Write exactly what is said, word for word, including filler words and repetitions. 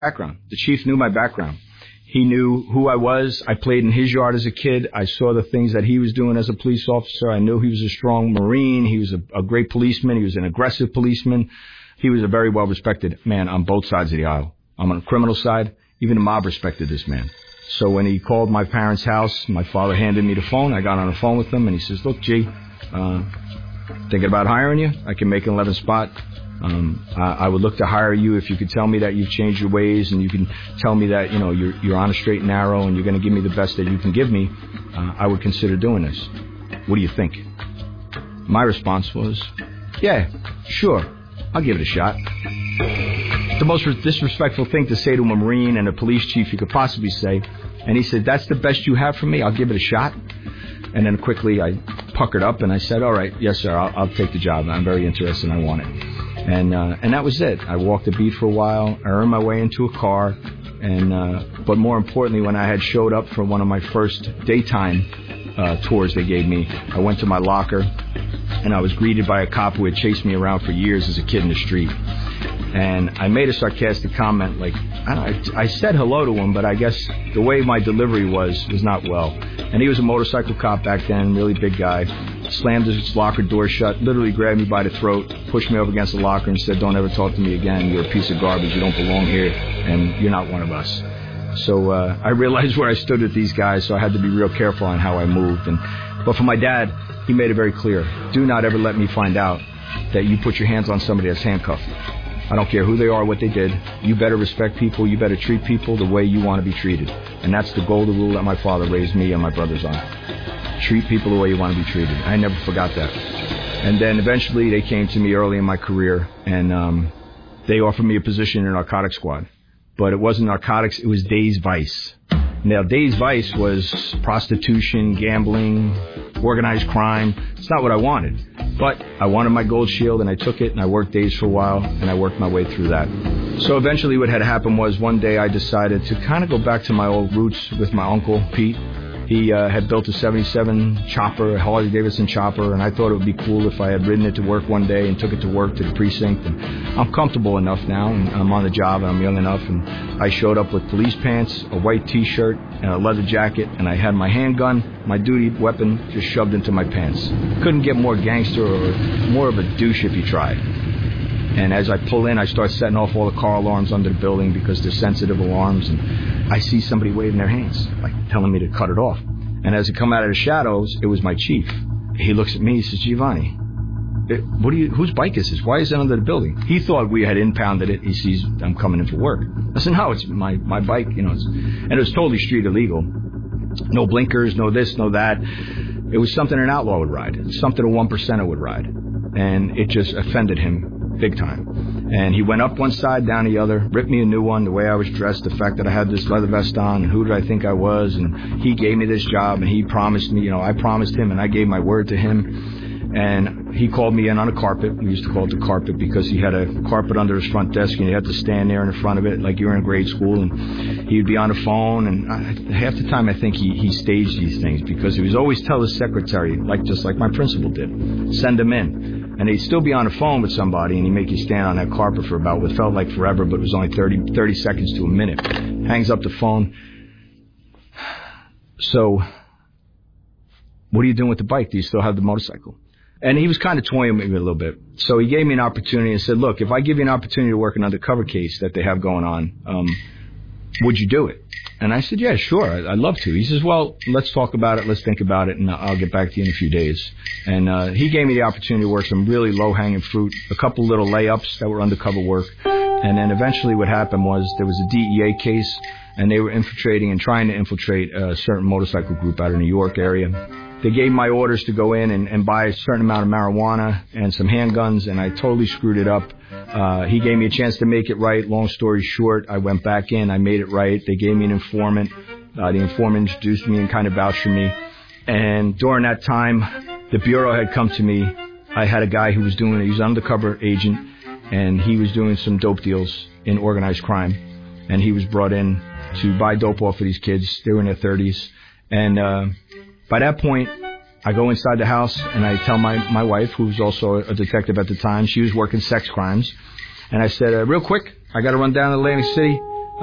background. The chief knew my background. He knew who I was. I played in his yard as a kid. I saw the things that he was doing as a police officer. I knew he was a strong Marine. He was a, a great policeman. He was an aggressive policeman. He was a very well-respected man on both sides of the aisle. I'm on the criminal side. Even the mob respected this man. So when he called my parents' house, my father handed me the phone. I got on the phone with him, and he says, look, G, uh, thinking about hiring you. I can make an eleventh spot. Um, I, I would look to hire you if you could tell me that you've changed your ways and you can tell me that, you know, you're, you're on a straight and narrow and you're going to give me the best that you can give me. Uh, I would consider doing this. What do you think? My response was, yeah, sure. I'll give it a shot. The most disrespectful thing to say to a Marine and a police chief you could possibly say. And he said, that's the best you have for me? I'll give it a shot. And then quickly I puckered up and I said, all right, yes, sir, I'll, I'll take the job. I'm very interested and I want it. And uh, and that was it. I walked the beat for a while. I earned my way into a car. And uh, but more importantly, when I had showed up for one of my first daytime uh, tours they gave me, I went to my locker and I was greeted by a cop who had chased me around for years as a kid in the street. And I made a sarcastic comment, like, I, don't know, I said hello to him, but I guess the way my delivery was was not well. And he was a motorcycle cop back then, really big guy. Slammed his locker door shut, literally grabbed me by the throat, pushed me up against the locker and said, don't ever talk to me again. You're a piece of garbage. You don't belong here, and you're not one of us. So uh, I realized where I stood with these guys, so I had to be real careful on how I moved. And But for my dad, he made it very clear, do not ever let me find out that you put your hands on somebody that's handcuffed. I don't care who they are, what they did. You better respect people. You better treat people the way you want to be treated. And that's the golden rule that my father raised me and my brothers on. Treat people the way you want to be treated. I never forgot that. And then eventually they came to me early in my career, and um, they offered me a position in the narcotics squad. But it wasn't narcotics, it was Days Vice. Now, Days Vice was prostitution, gambling, organized crime. It's not what I wanted. But I wanted my gold shield, and I took it, and I worked days for a while, and I worked my way through that. So eventually what had happened was one day I decided to kind of go back to my old roots with my uncle, Pete. He uh, had built a seventy-seven chopper, a Harley-Davidson chopper, and I thought it would be cool if I had ridden it to work one day and took it to work to the precinct. And I'm comfortable enough now, and I'm on the job, and I'm young enough, and I showed up with police pants, a white T-shirt, and a leather jacket, and I had my handgun, my duty weapon, just shoved into my pants. Couldn't get more gangster or more of a douche if you tried. And as I pull in, I start setting off all the car alarms under the building because they're sensitive alarms. And I see somebody waving their hands, like telling me to cut it off. And as I come out of the shadows, it was my chief. He looks at me, he says, Giovanni, what do you, whose bike is this? Why is it under the building? He thought we had impounded it. He sees I'm coming in for work. I said, no, it's my, my bike. You know, it's, and it was totally street illegal. No blinkers, no this, no that. It was something an outlaw would ride. Something a one percenter would ride. And it just offended him big time. And he went up one side, down the other, ripped me a new one, the way I was dressed, the fact that I had this leather vest on, and who did I think I was, and he gave me this job, and he promised me, you know, I promised him, and I gave my word to him. And he called me in on a carpet. We used to call it the carpet because he had a carpet under his front desk, and you had to stand there in the front of it like you were in grade school, and he'd be on the phone, and I, half the time I think he, he staged these things because he was always tell his secretary, like just like my principal did, send him in. And he'd still be on the phone with somebody, and he'd make you stand on that carpet for about what felt like forever, but it was only thirty, thirty seconds to a minute. Hangs up the phone. So, what are you doing with the bike? Do you still have the motorcycle? And he was kind of toying with me a little bit. So he gave me an opportunity and said, look, if I give you an opportunity to work an undercover case that they have going on, um, would you do it? And I said, yeah, sure, I'd love to. He says, well, let's talk about it, let's think about it, and I'll get back to you in a few days. And uh, he gave me the opportunity to work some really low-hanging fruit, a couple little layups that were undercover work. And then eventually what happened was there was a D E A case, and they were infiltrating and trying to infiltrate a certain motorcycle group out of the New York area. They gave my orders to go in and, and buy a certain amount of marijuana and some handguns, and I totally screwed it up. Uh, he gave me a chance to make it right. Long story short, I went back in. I made it right. They gave me an informant. Uh, the informant introduced me and kind of vouched for me. And during that time, the Bureau had come to me. I had a guy who was doing it. He was an undercover agent, and he was doing some dope deals in organized crime. And he was brought in to buy dope off of these kids. They were in their thirties. And uh, by that point, I go inside the house and I tell my, my wife, who was also a detective at the time, she was working sex crimes. And I said, uh, real quick, I got to run down to Atlantic City.